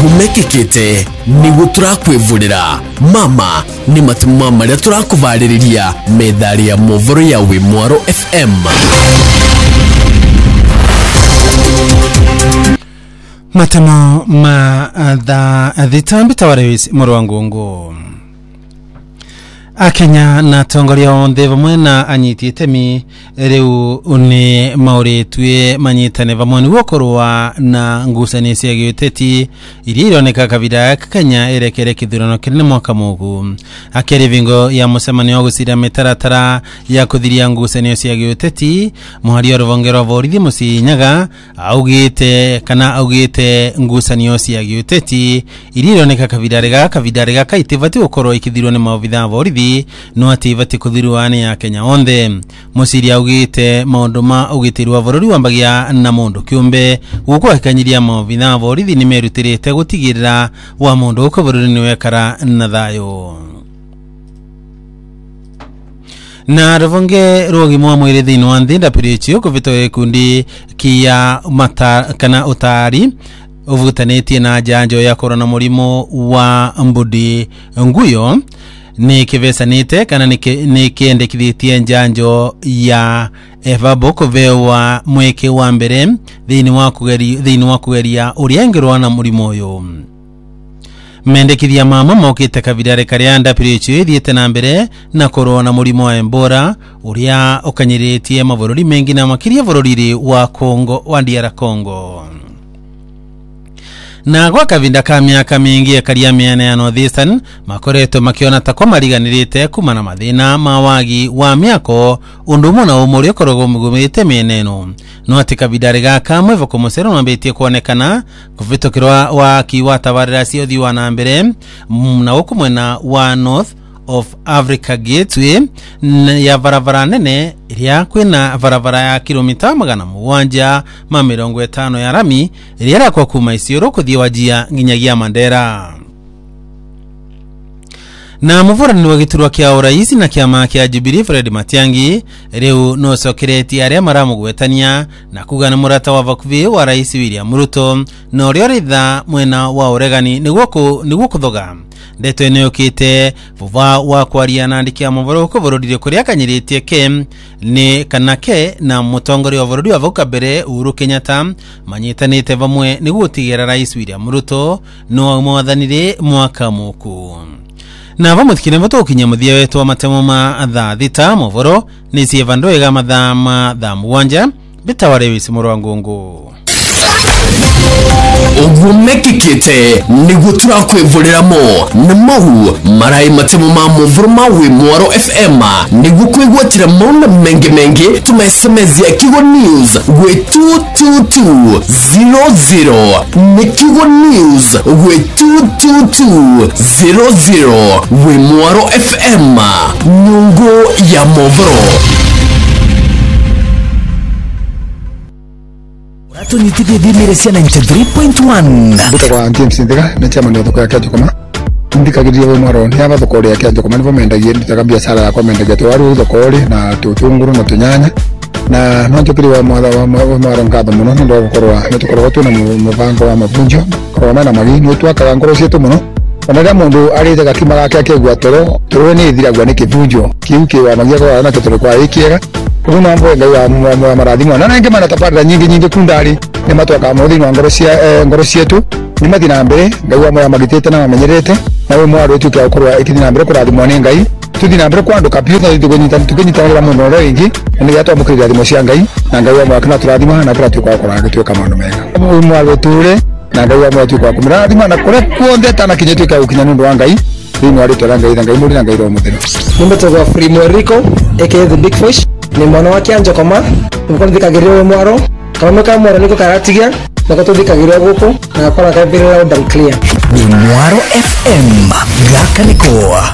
ogumekekete nigu turakwivurira mama ni matuma maria turakuvariria methari ya movoro ya Wimwaro FM. Matemo ma da thitambi tawarewisi murwangungu Akenya na tongoria onthe vamwe na anyiti itemi riu ni mauritwe manyitane vamwe ni gukorwa na ngucanio cia giuteti iria ironeka kavinda Kenya erekere kithurano kinene mwaka mugu akiri vingo ya mucemanio gucira mitaratara ya kuthiria ngucanio cia giuteti muhario ruvongero vorithi Musinyaga augite ngucanio cia giuteti iria ironeka kavinda rega kaitivati gukorwa ikithirwo ni maobitha vorithi no ativati kuthirwa ni ya Kenya onthe Musiri augite maundu ma ugitirwa vorori wambagia na mundu kiumbe guko akanyiria maobitha vorithi ni merutirite gutigirira wa mundu uko vorori ni wekara na thayo na ruvonge rogi mwa mwiri thini wa nthinda pirichio kuvito kundi kia mata kana utari uvutanitie na janjo ya korona murimo wa mbudi nguyo ni kivesanite kana ni kiendekithitie njanjo ya evabo kuvewa mweke wa mbere thini wa kugeria uriengerwa na murimo uyu mendekithia mama mokite kavidare karianda pirichu thiete na mbere na korona murimo wa Ebola uria ukanyiritie mavorori mengi na makiria vororiri wa Kongo wa DR Congo na gwa kavinda ka miaka mingi ya karia miana ya Northeastern makoreto makiona takwa mariganirite kumana mathina mawagi wa miako undumo na umuri okorogo mugumite meneno no ati kavinda rega kamwe voko musero nambetie kuonekana kuvitokirwa wa kiwatabarira cio wa na mbere na ukumwena wa North of Africa Gateway ya varavara nene iria kwina varavara ya kilomita 750 ya rami iria kwa kuma Isiolo kuthia wajia nginyagia Mandera na muvurani wa giturwa kia urais na kiama kia Jubilee Fred Matiang'i riu no sokereti aria maramugwetania na kugana murata wa vakuvi wa rais William Ruto no rio ritha mwena wa uregani niguo kuthoga ndeto eneyokite vuva wa kwaria na andikia muvoro kuvororire kuria kanyiritie ke ni kanake na mutongori wa vorori wa vukabere Uhuru Kenyatta manyitanite vamwe niguo tigera rais William Ruto no mwathanire mwaka muku na vamuthikire mutukinya muthia wetu wa matemo ma thaa thita muvoro ni cievando ega mathaa mugwanja bitawarewisi murwangungu ogumekekete nigu turakwivurira na mau marai matemo ma muvoro ma Wimwaro FM nigu kwigwatira mauna mengi tuma SMS ya Kigo News we 22200 ni Kigo News we 22200 Wimwaro FM nyungu ya muvoro Rato ni tipi dimirisia 93.1 Buta kwa James Ndega na chama ni thoko ya Kenya kama ndika gidia Wimwaro ni aba thoko ya Kenya kama nivo mendagie ndika biashara ya kwa mendagie twaru thoko na tutunguru na tunyanya na no tukiri wa Wimwaro ngatho muno ndo gukorwa tukorwa tu na mubango wa mabunjo kwa na magini wetu aka ngoro cietu muno ona mundu arite gakima gake akegwa toro ni thiragwa ni kibunjo kiuke wa magia kwa na kitoro kwa ikiega kuna mambo ya marathimo na nenge mana taparira nyingi kundari ni matwaka muthi no ngoro cietu ni mathina mbere ngaiwa moya magitete na mamenyerete na we mwaro wetu kwa kurwa ikithina mbere kurathimo ni ngai tuthina mbere kwandu kapiuta tukinyita mundu ro ingi ni yatwa mukirira thimo cia ngai na ngaiwa moya kana turathima na kira tukwa kora gitweka mandu mega mwaro wetu ri na ngaiwa moya tukwa kumirathima na kure kuonde tana kinyetweka ukinya nundu wa ngai ni wari twaranga ngai muri na ngai ro muthiro nimetoka Free Mwerico aka the big fish ni mwana wa Kianja koma uko ndikagiria Wimwaro kama meka mwara niko karatigia na kuthikagiria guku na kwa kabira loud and clear Wimwaro FM gaka niko